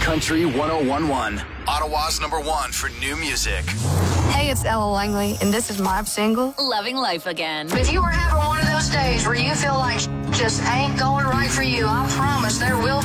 Country 101.1, Ottawa's #1 for new music. Hey, it's Ella Langley, and this is my single, Loving Life Again. If you were having one of those days where you feel like just ain't going right for you, I promise there will